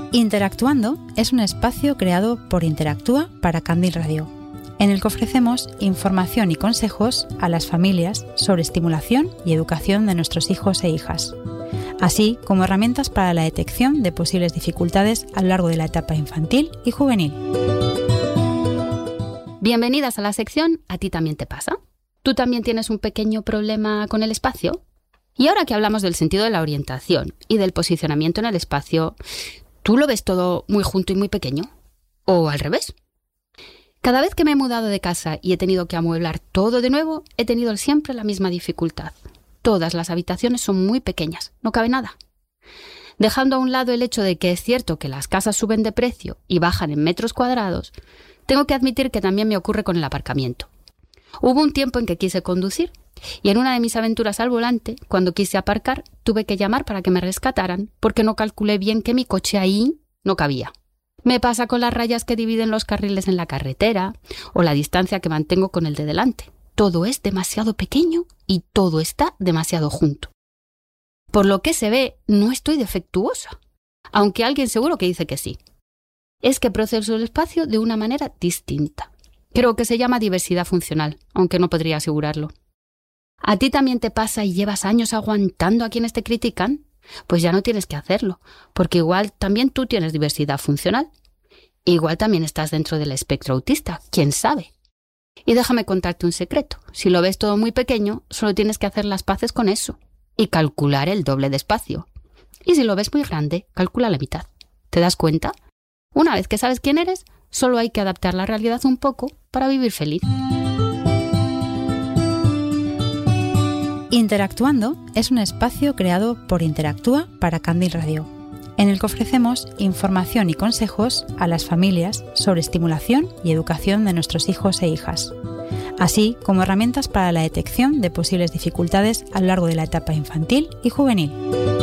Interactuando es un espacio creado por Interactúa para Candil Radio, en el que ofrecemos información y consejos a las familias sobre estimulación y educación de nuestros hijos e hijas, así como herramientas para la detección de posibles dificultades a lo largo de la etapa infantil y juvenil. Bienvenidas a la sección ¿A ti también te pasa? ¿Tú también tienes un pequeño problema con el espacio? Y ahora que hablamos del sentido de la orientación y del posicionamiento en el espacio, ¿tú lo ves todo muy junto y muy pequeño? ¿O al revés? Cada vez que me he mudado de casa y he tenido que amueblar todo de nuevo, he tenido siempre la misma dificultad. Todas las habitaciones son muy pequeñas, no cabe nada. Dejando a un lado el hecho de que es cierto que las casas suben de precio y bajan en metros cuadrados, tengo que admitir que también me ocurre con el aparcamiento. Hubo un tiempo en que quise conducir y en una de mis aventuras al volante, cuando quise aparcar, tuve que llamar para que me rescataran porque no calculé bien que mi coche ahí no cabía. Me pasa con las rayas que dividen los carriles en la carretera o la distancia que mantengo con el de delante. Todo es demasiado pequeño y todo está demasiado junto. Por lo que se ve, no estoy defectuosa, aunque alguien seguro que dice que sí. Es que proceso el espacio de una manera distinta. Creo que se llama diversidad funcional, aunque no podría asegurarlo. ¿A ti también te pasa y llevas años aguantando a quienes te critican? Pues ya no tienes que hacerlo, porque igual también tú tienes diversidad funcional. Igual también estás dentro del espectro autista, quién sabe. Y déjame contarte un secreto. Si lo ves todo muy pequeño, solo tienes que hacer las paces con eso y calcular el doble de espacio. Y si lo ves muy grande, calcula la mitad. ¿Te das cuenta? Una vez que sabes quién eres, solo hay que adaptar la realidad un poco para vivir feliz. Interactuando es un espacio creado por Interactúa para Candil Radio, en el que ofrecemos información y consejos a las familias sobre estimulación y educación de nuestros hijos e hijas, así como herramientas para la detección de posibles dificultades a lo largo de la etapa infantil y juvenil.